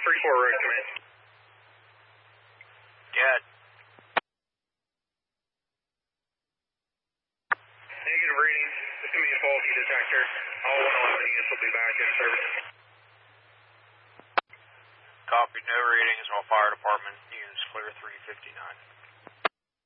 34 road command. Yeah. Negative reading. This is going to be a faulty detector. All 111 units will be back in service. Copy, no readings while fire department units clear 359.